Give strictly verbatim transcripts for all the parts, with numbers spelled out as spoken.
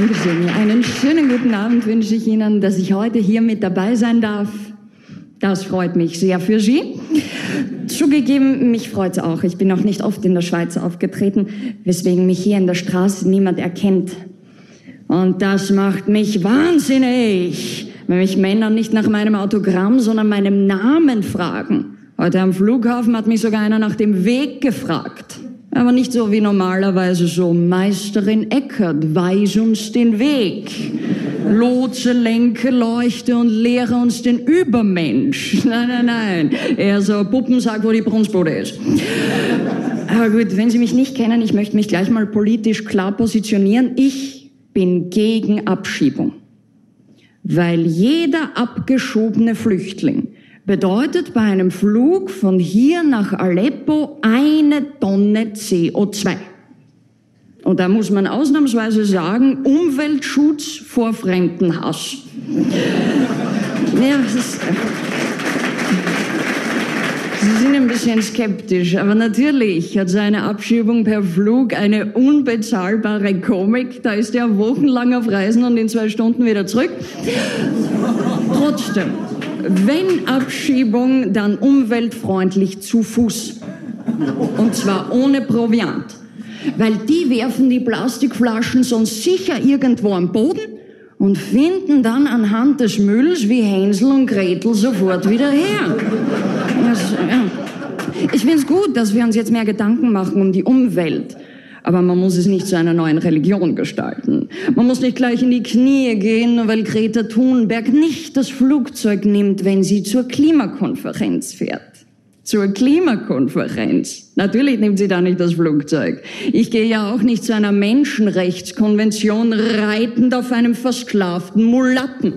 Dankeschön. Einen schönen guten Abend wünsche ich Ihnen, dass ich heute hier mit dabei sein darf. Das freut mich sehr für Sie. Zugegeben, mich freut's auch. Ich bin noch nicht oft in der Schweiz aufgetreten, weswegen mich hier in der Straße niemand erkennt. Und das macht mich wahnsinnig, wenn mich Männer nicht nach meinem Autogramm, sondern meinem Namen fragen. Heute am Flughafen hat mich sogar einer nach dem Weg gefragt. Aber nicht so wie normalerweise so, Meisterin Eckert, weis uns den Weg. Lotse, lenke, leuchte und lehre uns den Übermensch. Nein, nein, nein. Eher so Puppensack, wo die Brunstbude ist. Aber gut, wenn Sie mich nicht kennen, ich möchte mich gleich mal politisch klar positionieren. Ich bin gegen Abschiebung. Weil jeder abgeschobene Flüchtling bedeutet bei einem Flug von hier nach Aleppo eine Tonne C O zwei. Und da muss man ausnahmsweise sagen, Umweltschutz vor Fremdenhass. Ja, das ist, Sie sind ein bisschen skeptisch, aber natürlich hat seine Abschiebung per Flug eine unbezahlbare Komik. Da ist er wochenlang auf Reisen und in zwei Stunden wieder zurück. Trotzdem, wenn Abschiebung, dann umweltfreundlich zu Fuß. Und zwar ohne Proviant. Weil die werfen die Plastikflaschen sonst sicher irgendwo am Boden und finden dann anhand des Mülls wie Hänsel und Gretel sofort wieder her. Also, ja. Ich finde es gut, dass wir uns jetzt mehr Gedanken machen um die Umwelt. Aber man muss es nicht zu einer neuen Religion gestalten. Man muss nicht gleich in die Knie gehen, nur weil Greta Thunberg nicht das Flugzeug nimmt, wenn sie zur Klimakonferenz fährt. Zur Klimakonferenz. Natürlich nimmt sie da nicht das Flugzeug. Ich gehe ja auch nicht zu einer Menschenrechtskonvention reitend auf einem versklavten Mulatten.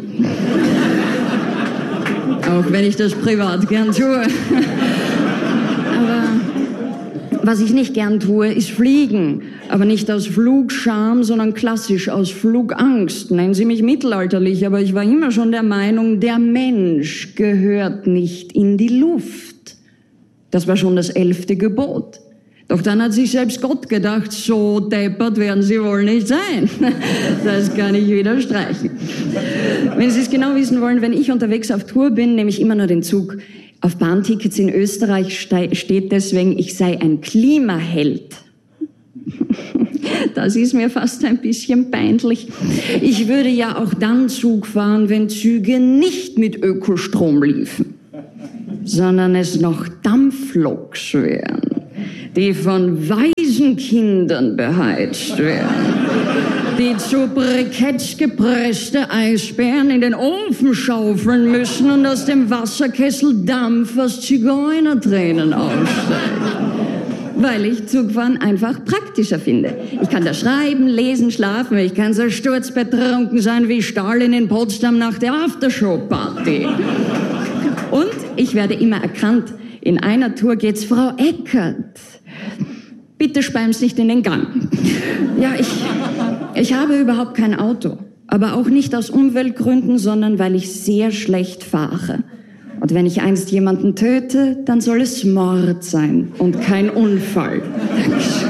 Auch wenn ich das privat gern tue. Aber was ich nicht gern tue, ist fliegen. Aber nicht aus Flugscham, sondern klassisch aus Flugangst. Nennen Sie mich mittelalterlich, aber ich war immer schon der Meinung, der Mensch gehört nicht in die Luft. Das war schon das elfte Gebot. Doch dann hat sich selbst Gott gedacht, so deppert werden Sie wohl nicht sein. Das kann ich wieder streichen. Wenn Sie es genau wissen wollen, wenn ich unterwegs auf Tour bin, nehme ich immer nur den Zug. Auf Bahntickets in Österreich steht deswegen, ich sei ein Klimaheld. Das ist mir fast ein bisschen peinlich. Ich würde ja auch dann Zug fahren, wenn Züge nicht mit Ökostrom liefen, sondern es noch Dampfloks wären, die von Waisenkindern beheizt werden, die zu Briketts gepresste Eisbären in den Ofen schaufeln müssen und aus dem Wasserkessel Dampf aus Zigeunertränen aufsteigt. Weil ich Zugfahren einfach praktischer finde. Ich kann da schreiben, lesen, schlafen, ich kann so sturzbetrunken sein wie Stalin in Potsdam nach der Aftershow-Party. Und ich werde immer erkannt. In einer Tour geht's Frau Eckert. Bitte speim's nicht in den Gang. Ja, ich, ich habe überhaupt kein Auto. Aber auch nicht aus Umweltgründen, sondern weil ich sehr schlecht fahre. Und wenn ich einst jemanden töte, dann soll es Mord sein und kein Unfall. Dankeschön.